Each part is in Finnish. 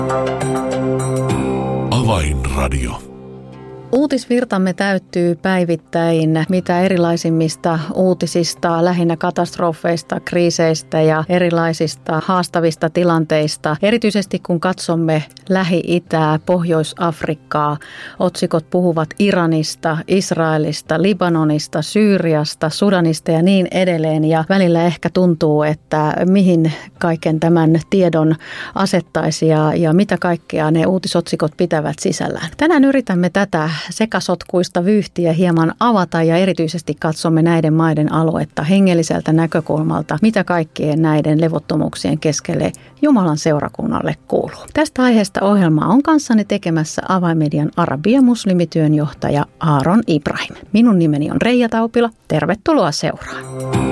Avainradio. Uutisvirtamme täyttyy päivittäin mitä erilaisimmista uutisista, lähinnä katastrofeista, kriiseistä ja erilaisista haastavista tilanteista. Erityisesti kun katsomme Lähi-Itää, Pohjois-Afrikkaa, otsikot puhuvat Iranista, Israelista, Libanonista, Syyriasta, Sudanista ja niin edelleen. Ja välillä ehkä tuntuu, että mihin kaiken tämän tiedon asettaisi ja mitä kaikkea ne uutisotsikot pitävät sisällään. Tänään yritämme tätä sekasotkuista vyyhtiä hieman avata ja erityisesti katsomme näiden maiden aluetta hengelliseltä näkökulmalta, mitä kaikkien näiden levottomuuksien keskelle Jumalan seurakunnalle kuuluu. Tästä aiheesta ohjelmaa on kanssani tekemässä Avainmedian arabia-muslimityönjohtaja Aaron Ibrahim. Minun nimeni on Reija Taupila. Tervetuloa seuraan.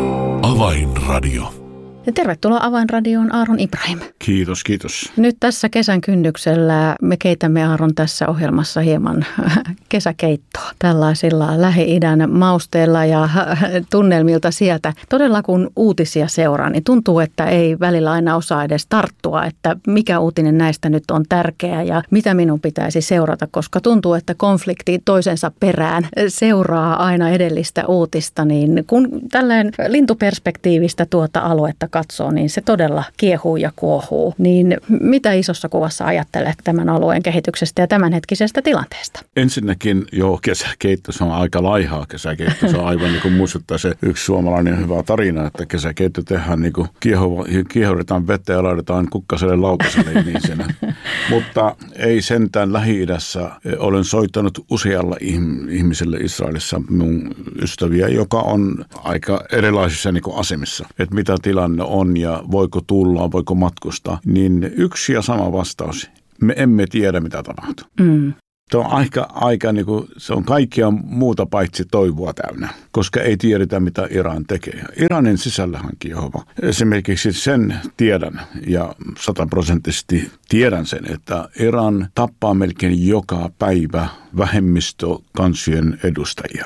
Avainradio. Ja tervetuloa Avainradioon Aaron Ibrahim. Kiitos, kiitos. Nyt tässä kesän kynnyksellä me keitämme Aaron tässä ohjelmassa hieman kesäkeittoa. Tällaisilla Lähi-idän mausteilla ja tunnelmilta sieltä. Todella kun uutisia seuraa, niin tuntuu, että ei välillä aina osaa edes tarttua, että mikä uutinen näistä nyt on tärkeä ja mitä minun pitäisi seurata, koska tuntuu, että konflikti toisensa perään seuraa aina edellistä uutista. Niin kun tällainen lintuperspektiivistä tuota aluetta katsoo, niin se todella kiehuu ja kuohuu. Niin mitä isossa kuvassa ajattelet tämän alueen kehityksestä ja tämänhetkisestä tilanteesta? Ensinnäkin kesäkeitto, se on aika laihaa kesäkeitto. Se on aivan niin kuin muistuttaa se yksi suomalainen hyvä tarina, että kesäkeitto tehdään niin kuin kiehoudetaan vettä ja laitetaan kukkaselle lautaselle. Niin siinä. Mutta ei sentään Lähi-idässä. Olen soittanut usealla ihmiselle Israelissa mun ystäviä, joka on aika erilaisissa niin kuin asemissa. Että mitä tilanne on ja voiko tulla, voiko matkustaa, niin yksi ja sama vastaus. Me emme tiedä, mitä tapahtuu. Se on aika niin kuin, se on kaikkea muuta paitsi toivoa täynnä, koska ei tiedetä, mitä Iran tekee. Iranin sisällähän kiehova. Esimerkiksi sen tiedän ja 100% tiedän sen, että Iran tappaa melkein joka päivä vähemmistökansojen edustajia.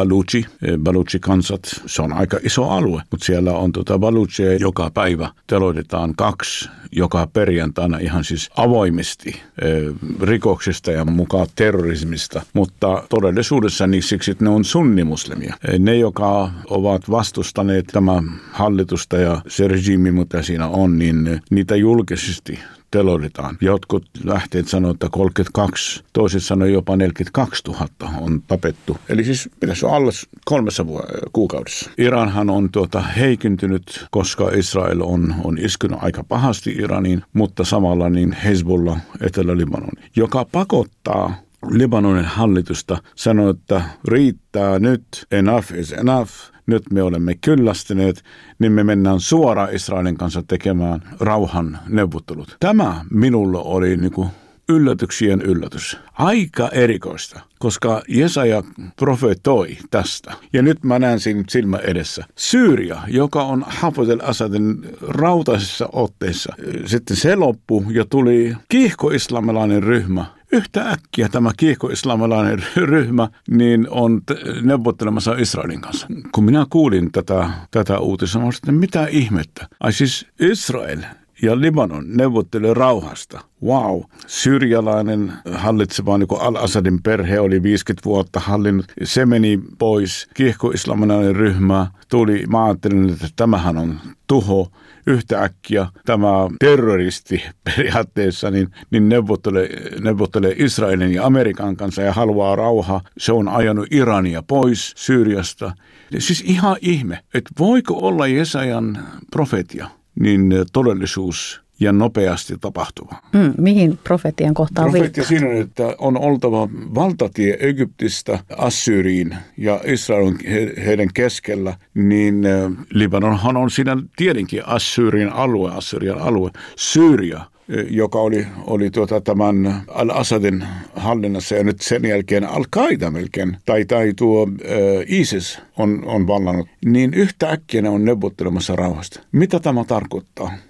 Baluchi-kansat, se on aika iso alue, mutta siellä on Balucheja joka päivä. Teloitetaan 2 joka perjantaina ihan siis avoimesti rikoksista ja mukaan terrorismista, mutta todellisuudessa niin siksi, että ne on sunnimuslimia. Ne, jotka ovat vastustaneet tämä hallitusta ja se regiimi, mitä siinä on, niin niitä julkisesti teloitetaan. Jotkut lähteet sanoo, että 32, toiset sanoo jopa 42 000 on tapettu. Eli siis pitäisi olla alle 3 kuukaudessa. Iranhan on heikentynyt, koska Israel on iskunut aika pahasti Iraniin, mutta samalla niin Hezbollah Etelä-Libanon, joka pakottaa Libanonin hallitusta, sanoo, että riittää nyt, enough is enough. Nyt me olemme kyllästyneet, niin me mennään suoraan Israelin kanssa tekemään rauhan neuvottelut. Tämä minulla oli niinku yllätyksien yllätys. Aika erikoista, koska Jesaja profetoi tästä. Ja nyt mä näen siinä silmä edessä. Syyria, joka on Hafez al-Assadin rautaisessa otteessa. Sitten se loppui ja tuli kiihko-islamilainen ryhmä. Yhtä äkkiä tämä kiihko-islamilainen ryhmä niin on neuvottelemassa Israelin kanssa. Kun minä kuulin tätä uutista, mä sanoin, mitä ihmettä. Ai siis Israel ja Libanon neuvottelee rauhasta. Wow. Syyrialainen hallitseva niin kuin al-Assadin perhe oli 50 vuotta hallinnut. Se meni pois. Kiihko-islamilainen ryhmä tuli. Mä ajattelin, että tämähän on tuho. Yhtäkkiä tämä terroristi periaatteessa niin neuvottelee Israelin ja Amerikan kanssa ja haluaa rauhaa. Se on ajanut Irania pois Syyriasta. Siis ihan ihme, että voiko olla Jesajan profetia, niin todellisuus ja nopeasti tapahtuva. Mihin profetian kohtaan viittaa? Profetia siinä, että on oltava valtatie Egyptistä Assyriin ja Israel on heidän keskellä, niin Libanonhan on siinä tietenkin Assyrian alue, Syyria, joka oli tämän al-Assadin hallinnassa ja nyt sen jälkeen Al-Qaida melkein, tai tuo ISIS on vallannut, niin yhtäkkiä ne on neuvottelemassa rauhasta. Mitä tämä tarkoittaa?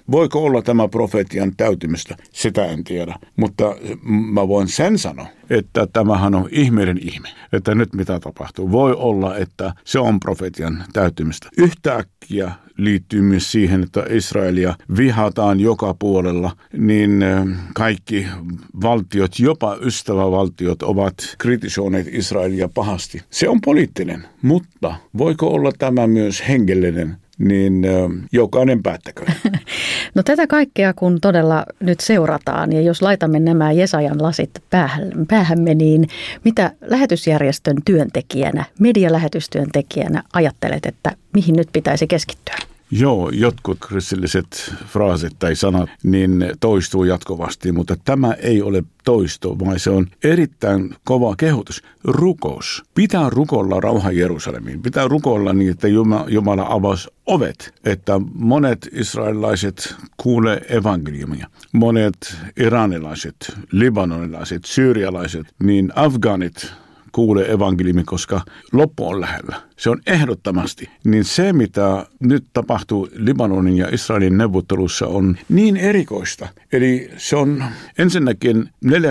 Voiko olla tämä profetian täytymistä? Sitä en tiedä, mutta mä voin sen sanoa, että tämähän on ihmeiden ihme, että nyt mitä tapahtuu. Voi olla, että se on profetian täytymistä. Yhtäkkiä liittyy myös siihen, että Israelia vihataan joka puolella, niin kaikki valtiot, jopa ystävävaltiot ovat kritisoineet Israelia pahasti. Se on poliittinen, mutta voiko olla tämä myös hengellinen? Niin jokainen päättäköön. No tätä kaikkea kun todella nyt seurataan ja jos laitamme nämä Jesajan lasit päähämme, niin mitä lähetysjärjestön työntekijänä, medialähetystyöntekijänä ajattelet, että mihin nyt pitäisi keskittyä? Joo, jotkut kristilliset fraasit tai sanat niin toistuu jatkuvasti, mutta tämä ei ole toisto, vaan se on erittäin kova kehotus. Rukous. Pitää rukoilla rauha Jerusalemiin. Pitää rukoilla niin, että Jumala avasi ovet, että monet israelilaiset kuulee evankeliumia. Monet iranilaiset, libanonilaiset, syyrialaiset, niin afgaanit kuulee evankeliumi, koska loppu on lähellä. Se on ehdottomasti. Niin se, mitä nyt tapahtuu Libanonin ja Israelin neuvottelussa, on niin erikoista. Eli se on ensinnäkin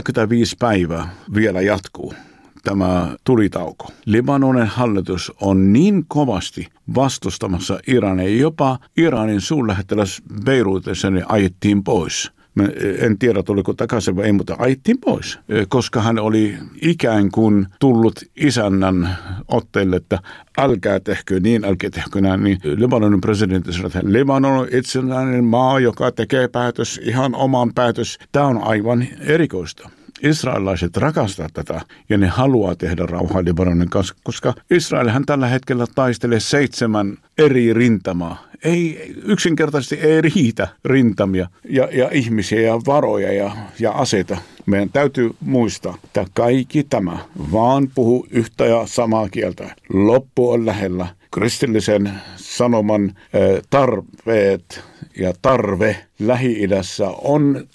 45 päivää vielä jatkuu tämä tulitauko. Libanonin hallitus on niin kovasti vastustamassa Irania. Jopa Iranin suurlähettiläs Beirutissa ne ajettiin pois. En tiedä, tuliko takaisin vai ei, mutta ajettiin pois, koska hän oli ikään kuin tullut isännän otteelle, että älkää tehkö niin, älkää tehkö näin. Niin Libanonin presidentti sanoi, että Libanon on itsenäinen maa, joka tekee päätös, ihan oman päätös. Tämä on aivan erikoista. Israelilaiset rakastavat tätä ja ne haluaa tehdä rauhaa Libanonin kanssa, koska Israelhän tällä hetkellä taistelee 7 eri rintamaa. Yksinkertaisesti ei riitä rintamia ja ihmisiä ja varoja ja aseita. Meidän täytyy muistaa, että kaikki tämä vaan puhuu yhtä ja samaa kieltä. Loppu on lähellä. Kristillisen sanoman tarpeet ja tarve Lähi-idässä on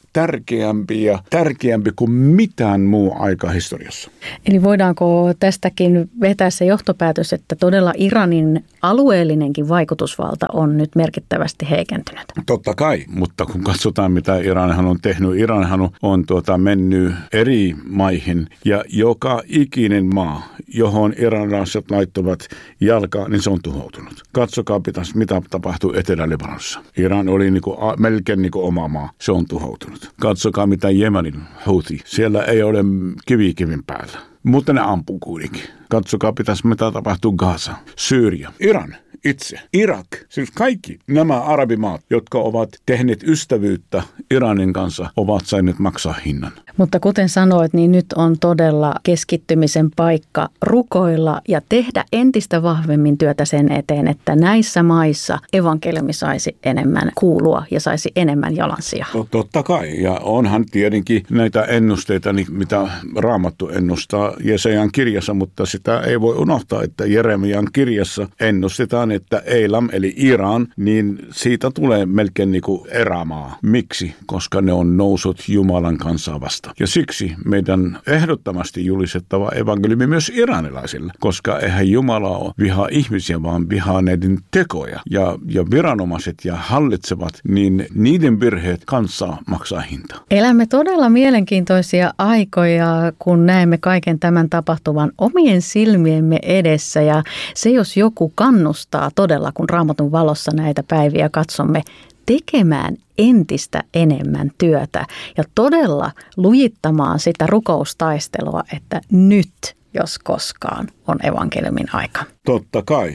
tärkeämpi kuin mitään muu aika historiassa. Eli voidaanko tästäkin vetää se johtopäätös, että todella Iranin alueellinenkin vaikutusvalta on nyt merkittävästi heikentynyt? Totta kai, mutta kun katsotaan mitä Iranhan on tehnyt, Iranhan on mennyt eri maihin ja joka ikinen maa, johon iranilaiset laittavat jalkaa, niin se on tuhoutunut. Katsokaa mitä tapahtuu Etelä-Libanonissa. Iran oli melkein oma maa, se on tuhoutunut. Katsokaa mitä Jemenin Houthi, siellä ei ole kivin päällä, mutta ne ampuu kuitenkin. Katsokaa mitä tapahtuu Gaza, Syyria, Iran. Itse. Irak, siis kaikki nämä arabimaat, jotka ovat tehneet ystävyyttä Iranin kanssa, ovat saaneet maksaa hinnan. Mutta kuten sanoit, niin nyt on todella keskittymisen paikka rukoilla ja tehdä entistä vahvemmin työtä sen eteen, että näissä maissa evankeliumi saisi enemmän kuulua ja saisi enemmän jalansijaa. Totta kai, ja onhan tietenkin näitä ennusteita, mitä Raamattu ennustaa Jesajan kirjassa, mutta sitä ei voi unohtaa, että Jeremian kirjassa ennustetaan, että Eilam eli Iran, niin siitä tulee melkein erämaa. Miksi? Koska ne on noussut Jumalan kanssa vastaan. Ja siksi meidän ehdottomasti julistettava evankeliumi myös iranilaisille, koska eihän Jumala ole vihaa ihmisiä, vaan vihaa näiden tekoja. Ja viranomaiset ja hallitsevat, niin niiden virheet kanssa maksaa hintaa. Elämme todella mielenkiintoisia aikoja, kun näemme kaiken tämän tapahtuvan omien silmiemme edessä. Ja se, jos joku kannustaa todella, kun Raamatun valossa näitä päiviä katsomme, tekemään entistä enemmän työtä ja todella lujittamaan sitä rukoustaistelua, että nyt, jos koskaan, on evankeliumin aika. Totta kai.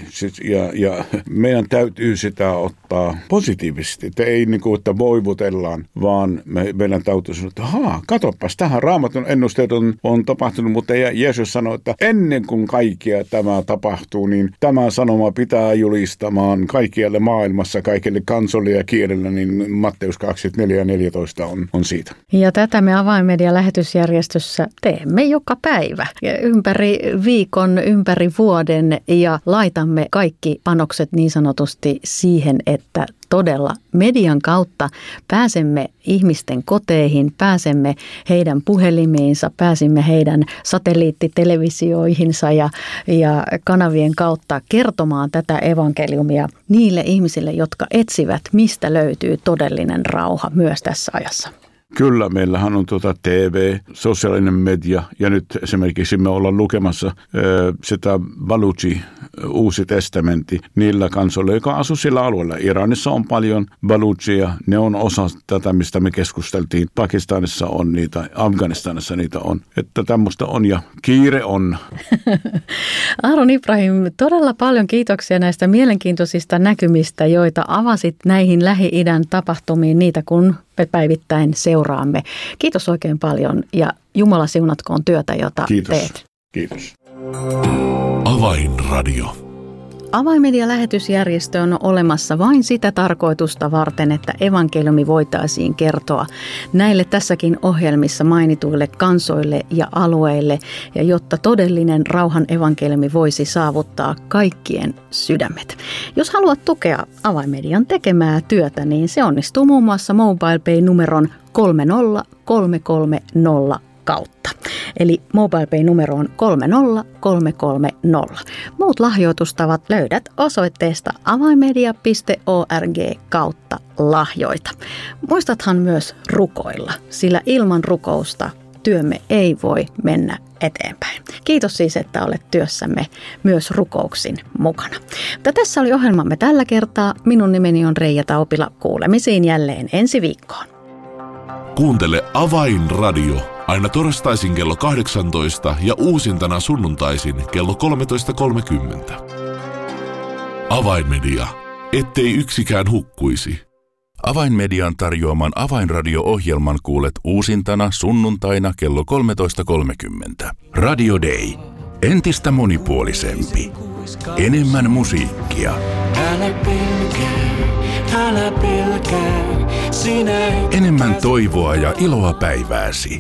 Ja meidän täytyy sitä ottaa positiivisesti. Että ei että voivutellaan, vaan meidän täytyy sanoa, että katsopas, tähän Raamatun ennusteet on tapahtunut, mutta Jeesus sanoi, että ennen kuin kaikkia tämä tapahtuu, niin tämä sanoma pitää julistamaan kaikkialle maailmassa, kaikille kansoille ja kielellä, niin Matteus 24:14 on siitä. Ja tätä me Avainmedia lähetysjärjestössä teemme joka päivä. Ja ympäri viikon ympäri vuoden ja laitamme kaikki panokset niin sanotusti siihen, että todella median kautta pääsemme ihmisten koteihin, pääsemme heidän puhelimiinsa, pääsimme heidän satelliittitelevisioihinsa ja kanavien kautta kertomaan tätä evankeliumia niille ihmisille, jotka etsivät, mistä löytyy todellinen rauha myös tässä ajassa. Kyllä, meillähän on TV, sosiaalinen media ja nyt esimerkiksi me ollaan lukemassa sitä Baluchi, Uusi testamentti, niillä kansoilla, joka asuu sillä alueella. Iranissa on paljon Baluchia, ne on osa tätä, mistä me keskusteltiin. Pakistanissa on niitä, Afganistanissa niitä on. Että tämmöistä on ja kiire on. Aaron Ibrahim, todella paljon kiitoksia näistä mielenkiintoisista näkymistä, joita avasit näihin Lähi-idän tapahtumiin, niitä kun me päivittäin seuraamme. Kiitos oikein paljon ja Jumala siunatkoon työtä, jota teet. Kiitos. Avainradio. Avainmedia-lähetysjärjestö on olemassa vain sitä tarkoitusta varten, että evankeliumi voitaisiin kertoa näille tässäkin ohjelmissa mainituille kansoille ja alueille, ja jotta todellinen rauhan evankeliumi voisi saavuttaa kaikkien sydämet. Jos haluat tukea Avainmedian tekemää työtä, niin se onnistuu muun muassa MobilePay-numeron 30330 kautta. Eli MobilePay-numero on 30330. Muut lahjoitustavat löydät osoitteesta avainmedia.org kautta lahjoita. Muistathan myös rukoilla, sillä ilman rukousta työmme ei voi mennä eteenpäin. Kiitos siis, että olet työssämme myös rukouksin mukana. Mutta tässä oli ohjelmamme tällä kertaa. Minun nimeni on Reija Taupila. Kuulemisiin jälleen ensi viikkoon. Kuuntele Avainradio aina torstaisin kello 18 ja uusintana sunnuntaisin kello 13.30. Avainmedia, ettei yksikään hukkuisi. Avainmedian tarjoaman Avainradio-ohjelman kuulet uusintana sunnuntaina kello 13.30. Radio Day. Entistä monipuolisempi. Enemmän musiikkia. Älä pelkää, sinä enemmän toivoa ja iloa päivääsi.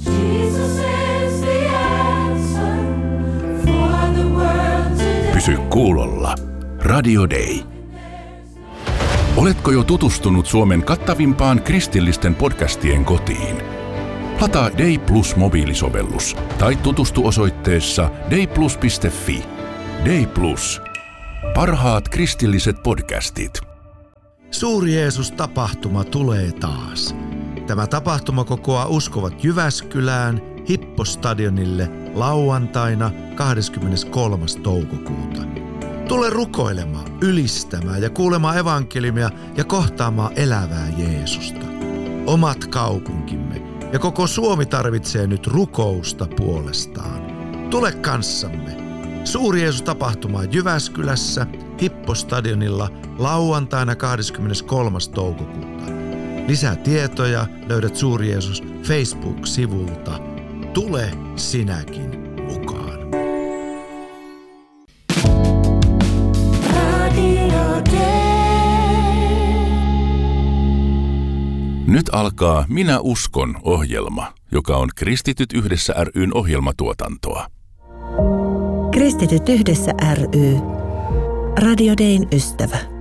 Pysy kuulolla. Radio Day. Oletko jo tutustunut Suomen kattavimpaan kristillisten podcastien kotiin? Lataa Day Plus mobiilisovellus tai tutustu osoitteessa dayplus.fi. Day Plus. Parhaat kristilliset podcastit. Suuri Jeesus-tapahtuma tulee taas. Tämä tapahtuma kokoaa uskovat Jyväskylään Hippostadionille lauantaina 23. toukokuuta. Tule rukoilemaan, ylistämään ja kuulemaan evankeliumia ja kohtaamaan elävää Jeesusta. Omat kaupunkimme ja koko Suomi tarvitsee nyt rukousta puolestaan. Tule kanssamme. Suuri Jeesus-tapahtuma Jyväskylässä Hippostadionilla lauantaina 23. toukokuuta. Lisää tietoja löydät Suuri Jeesus Facebook-sivulta. Tule sinäkin mukaan. Nyt alkaa Minä uskon -ohjelma, joka on Kristityt yhdessä ry:n ohjelmatuotantoa. Kristityt yhdessä ry. Radio Dayn ystävä.